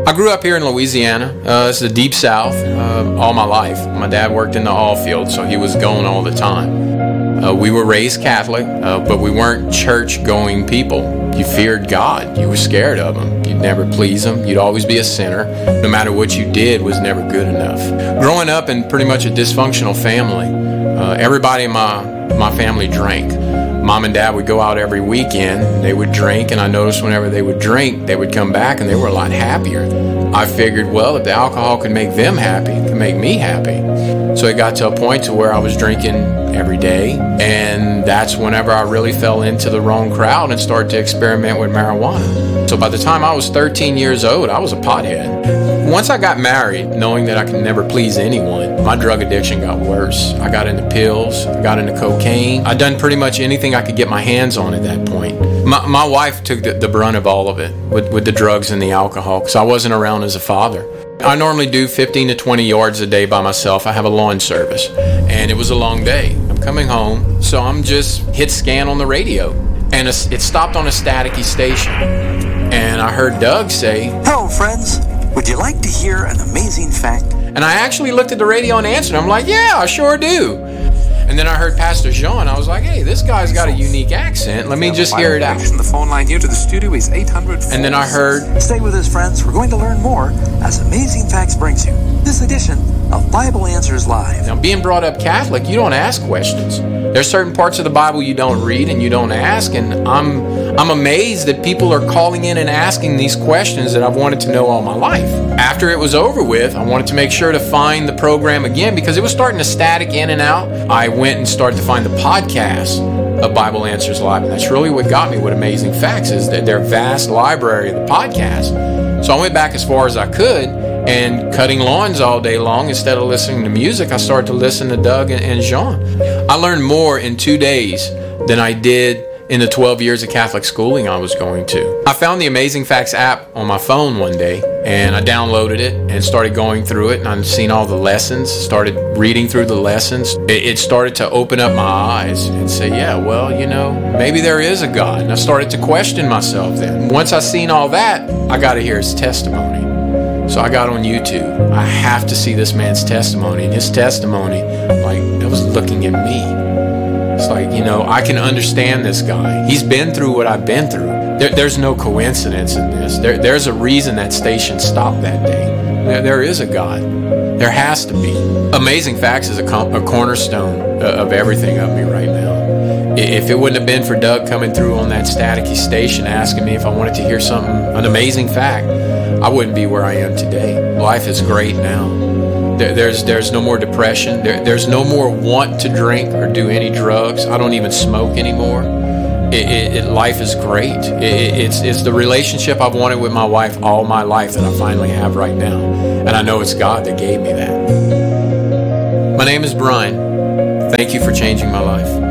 I grew up here in Louisiana. It's the deep south all my life. My dad worked in the oil field, so he was going all the time. We were raised Catholic, but we weren't church-going people. You feared God. You were scared of Him. You'd never please Him. You'd always be a sinner. No matter what you did was never good enough. Growing up in pretty much a dysfunctional family, everybody in my family drank. Mom and Dad would go out every weekend. They would drink, and I noticed whenever they would drink, they would come back and they were a lot happier. I figured, well, if the alcohol could make them happy, it could make me happy. So it got to a point to where I was drinking every day, and that's whenever I really fell into the wrong crowd and started to experiment with marijuana. So by the time I was 13 years old, I was a pothead. Once I got married, knowing that I could never please anyone, my drug addiction got worse. I got into pills, I got into cocaine. I'd done pretty much anything I could get my hands on at that point. My wife took the brunt of all of it with the drugs and the alcohol, because I wasn't around as a father. I normally do 15 to 20 yards a day by myself. I have a lawn service, and it was a long day. I'm coming home, so I'm just hit scan on the radio, and it stopped on a staticky station. And I heard Doug say, "Hello, friends. Would you like to hear an amazing fact?" And I actually looked at the radio and answered. I'm like, yeah, I sure do. And then I heard Pastor Jean. I was like, hey, this guy's got a unique accent. Let me just hear it out. The phone line here to the studio is 800. And then I heard, stay with us, friends. We're going to learn more as Amazing Facts brings you this edition of Bible Answers Live. Now, being brought up Catholic, you don't ask questions. There's certain parts of the Bible you don't read and you don't ask, and I'm amazed that people are calling in and asking these questions that I've wanted to know all my life. After it was over with, I wanted to make sure to find the program again because it was starting to static in and out. I went and started to find the podcast of Bible Answers Live, and that's really what got me with Amazing Facts, is that their vast library of the podcast. So I went back as far as I could, and cutting lawns all day long, instead of listening to music, I started to listen to Doug and Jean. I learned more in 2 days than I did in the 12 years of Catholic schooling I was going to. I found the Amazing Facts app on my phone one day, and I downloaded it and started going through it, and I've seen all the lessons, started reading through the lessons. It started to open up my eyes and say, yeah, well, maybe there is a God. And I started to question myself then. Once I seen all that, I got to hear his testimony. So I got on YouTube. I have to see this man's testimony. And his testimony, it was looking at me. It's like, I can understand this guy. He's been through what I've been through. There's no coincidence in this. There's a reason that station stopped that day. There is a God. There has to be. Amazing Facts is a cornerstone of everything of me right now. If it wouldn't have been for Doug coming through on that staticky station asking me if I wanted to hear an amazing fact, I wouldn't be where I am today. Life is great now. There's no more depression. There's no more want to drink or do any drugs. I don't even smoke anymore. Life is great. It's the relationship I've wanted with my wife all my life that I finally have right now. And I know it's God that gave me that. My name is Brian. Thank you for changing my life.